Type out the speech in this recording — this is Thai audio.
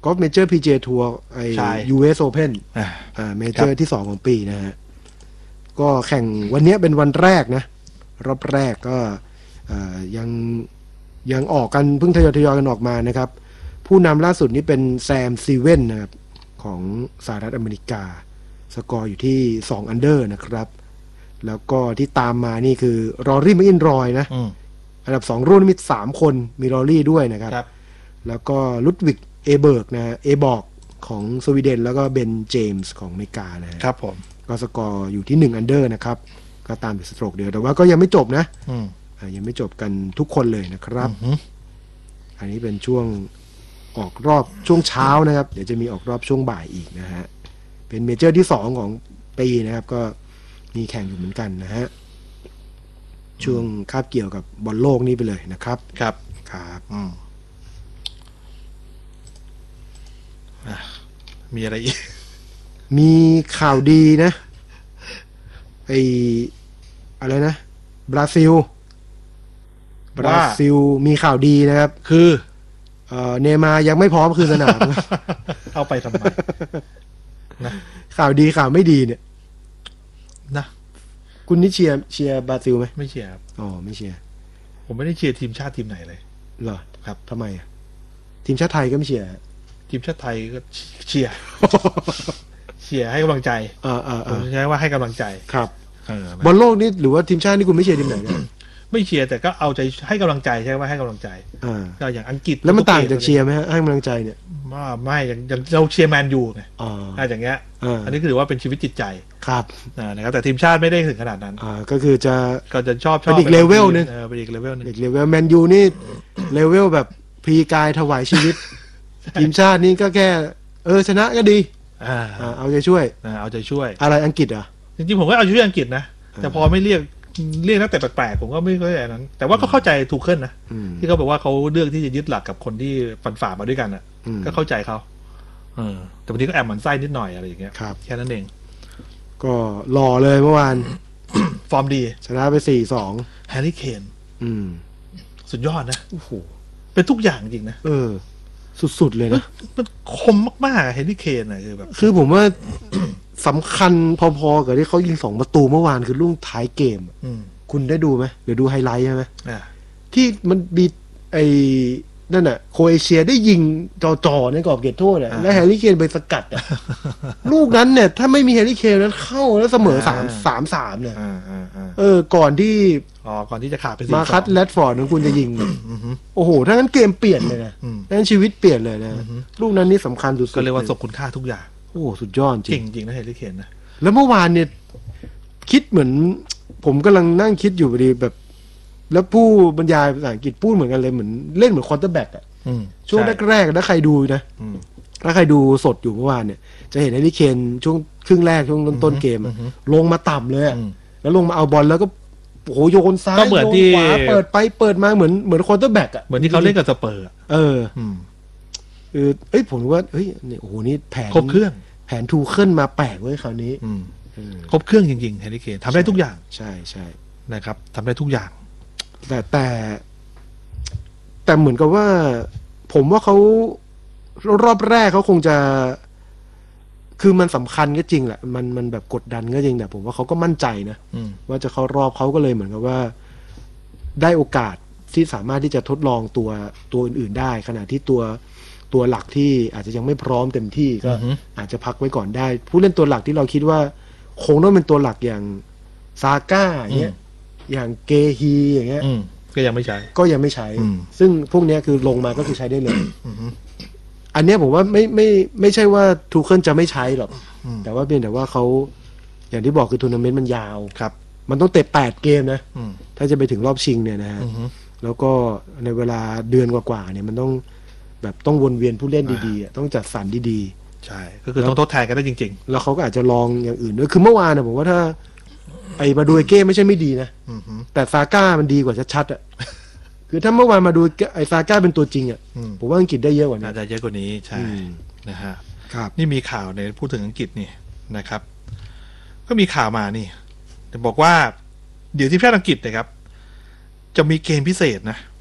กอล์ฟเมเจอร์ PGA ทัวร์ไอ้ US Open เมเจอร์ที่2ของปีนะฮะก็แข่งวันนี้เป็นวันแรกนะรอบแรกก็ยังออกกันเพิ่งทยอยกันออกมานะครับผู้นำล่าสุดนี้เป็นแซมซีเว่นนะครับของสหรัฐอเมริกาสกอร์อยู่ที่2อันเดอร์นะครับแล้วก็ที่ตามมานี่คือรอรี่แมคอินรอยนะอันดับ2รุ่นมี3คนมีรอรี่ด้วยนะครับแล้วก็ลุดวิกเอเบิร์กนะเอบอกของสวีเดนแล้วก็เบนเจมส์ของอเมริกานะครับผมก็สกอร์อยู่ที่1อันเดอร์นะครับก็ตามเป็นสโตรกเดียวแต่ว่าก็ยังไม่จบนะยังไม่จบกันทุกคนเลยนะครับอันนี้เป็นช่วงออกรอบช่วงเช้านะครับเดี๋ยวจะมีออกรอบช่วงบ่ายอีกนะฮะเป็นเมเจอร์ที่2ของปีนะครับก็มีแข่งอยู่เหมือนกันนะฮะช่วงคาบเกี่ยวกับบอลโลกนี้ไปเลยนะครับครับมีอะไรอีกมีข่าวดีนะอะไรนะบราซิลมีข่าวดีนะครับคือเนย์มาร์ยังไม่พร้อมคืนสนามเอาไปทำไมนะข่าวดีข่าวไม่ดีเนี่ยนะคุณนี่เชียร์บราซิลไหมไม่เชียร์ครับไม่เชียร์ผมไม่ได้เชียร์ทีมชาติทีมไหนเลยเหรอครับทำไมทีมชาติไทยก็ไม่เชียร์ทีมชาติไทยก็เชียร์ เชียร์ให้กำลังใจผมใช้ว่าให้กำลังใจครับบอลโลกนี่หรือว่าทีมชาตินี่คุณไม่เชียร์ทีมไหนเนี่ยไม่เชียร์แต่ก็เอาใจให้กำลังใจใช่ไหมให้กำลังใจก็อย่างอังกฤษแล้วมันต่างจากเชียร์ไหมฮะให้กำลังใจเนี่ยไม่อย่างเราเชียร์แมนยูไงอย่างเงี้ยอันนี้คือถือว่าเป็นชีวิตจิตใจครับนะครับแต่ทีมชาติไม่ได้ถึงขนาดนั้นก็คือจะชอบเป็นอีกเลเวลนึงเป็นอีกเลเวลนึงอีกเลเวลแมนยูนี่เลเวลแบบพรีกายถวายชีวิตทีมชาตินี่ก็แค่ชนะก็ดีเอาใจช่วยอะไรอังกฤษจริงๆผมก็เอาชื่ออังกฤษนะแต่พอไม่เรียกนักเตะแปลกๆผมก็ไม่เข้าใจนั้นแต่ว่าก็เข้าใจทูเคิลนะที่เขาบอกว่าเขาเลือกที่จะยึดหลักกับคนที่ฟันฝ่ามาด้วยกันอ่ะก็เข้าใจเขาแต่บางทีก็แอบหมั่นไส้นิดหน่อยอะไรอย่างเงี้ยแค่นั้นเองก็หล่อเลยเมื่อวานฟอร์มดีชนะไป 4-2 แฮร์รี่เคนสุดยอดนะโอ้โหเป็นทุกอย่างจริงนะสุดๆเลยนะมันคมมากๆแฮร์รี่เคนน่ะคือแบบคือผมว่าสำคัญพอๆกับที่เขายิง2ประตูเมื่อวานคือลูกท้ายเกมคุณได้ดูไหมเดี๋ยวดูไฮไลท์ใช่ไหมที่มันบีนั่นน่ะโครเอเชียได้ยิงจ่อในกรอบเขตโทษน่ะและแฮร์รี่เคนไปสกัดลูกนั้นเนี่ยถ้าไม่มีแฮร์รี่เคนนั้นเข้าแล้วเสมอ3-3เนี่ยก่อนที่จะขาดไปมาคัตแรดฟอร์ดนั้นคุณจะยิงโอ้โหถ้างั้นเกมเปลี่ยนเลยนะงั้นชีวิตเปลี่ยนเลยนะลูกนั้นนี่สำคัญสุดๆก็เรียกว่าส่งคุณค่าทุกอย่างโอ้สุดยอดจริงนะแฮร์รี่เคนนะแล้วเมื่อวานเนี่ยคิดเหมือนผมกำลังนั่งคิดอยู่พอดีแบบแล้วผู้บรรยายภาษาอังกฤษพูดเหมือนกันเลยเหมือนเล่นเหมือนควอเตอร์แบ็กอะช่วงแรกๆถ้าใครดูนะถ้าใครดูสดอยู่เมื่อวานเนี่ยจะเห็นแฮร์รี่เคนช่วงครึ่งแรกช่วงต้นเกมลงมาต่ำเลยแล้วลงมาเอาบอลแล้วก็โอ้โหโยนซ้ายโยนขวาเปิดไปเปิดมาเหมือนควอเตอร์แบ็กอะเหมือนที่เขาเล่นกับสเปอร์ผมว่าเนี่ยโอ้โหนี่แผนครบเครื่องแผนทูเคิลมาแปลกเว้ยคราวนี้ครบเครื่องจริงๆแฮร์รี่เคนทำได้ทุกอย่างใช่นะครับทำได้ทุกอย่างแต่เหมือนกับว่าผมว่าเขารอบแรกเขาคงจะคือมันสำคัญก็จริงแหละมันแบบกดดันก็จริงแต่ผมว่าเขาก็มั่นใจนะว่าจะเข้ารอบเขาก็เลยเหมือนกับว่าได้โอกาสที่สามารถที่จะทดลองตัวอื่นๆได้ขณะที่ตัวหลักที่อาจจะยังไม่พร้อมเต็มที่ก็อาจจะพักไว้ก่อนได้ผู้เล่นตัวหลักที่เราคิดว่าคงต้องเป็นตัวหลักอย่างซาก้าอย่างเงี้ยอย่างเกฮีอย่างเงี้ยก็ยังไม่ใช้ซึ่งพวกนี้คือลงมาก็คือใช้ได้เลยอันนี้ผมว่าไม่ใช่ว่าทูเคิลจะไม่ใช้หรอกแต่ว่าเพียงแต่ว่าเขาอย่างที่บอกคือทัวร์นาเมนต์มันยาวครับมันต้องเตะ8เกมนะถ้าจะไปถึงรอบชิงเนี่ยนะฮะแล้วก็ในเวลาเดือนกว่าๆเนี่ยมันต้องวนเวียนผู้เล่นดีๆต้องจัดสรรดีๆใช่ก็คือต้องทดแทนกันได้จริงๆแล้วเขาก็อาจจะลองอย่างอื่นด้วยคือเมื่อวานนะผมว่าถ้ามาดูเก้ไม่ใช่ไม่ดีนะแต่ซาก้ามันดีกว่าชัดๆอ่ะคือถ้าเมื่อวานมาดูซาก้าเป็นตัวจริงอ่ะผมว่าอังกฤษได้เยอะกว่านี้น่าจะเยอะกว่านี้ใช่นะฮะครับนี่มีข่าวในพูดถึงอังกฤษนี่นะครับก็มีข่าวมานี่บอกว่าเดี๋ยวทีมชาติอังกฤษนะครับจะมีเกมพิเศษนะ